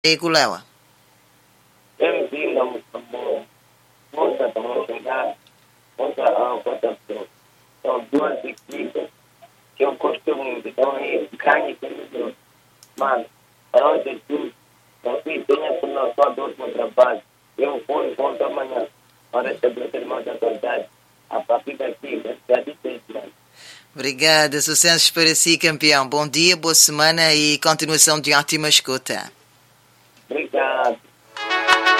E Kulewa. Eu vi na música moça também chegar, outra pessoa. São duas equipes que eu gosto muito. Então, ganhe comigo. Mas, para onde tu, assim, tenha por nós só dois no trabalho. Eu vou e volto amanhã para estabelecer mais autoridade. A partir daqui, já disse isso. Obrigada, sucesso para si, campeão. Bom dia, boa semana e continuação de ótima escuta.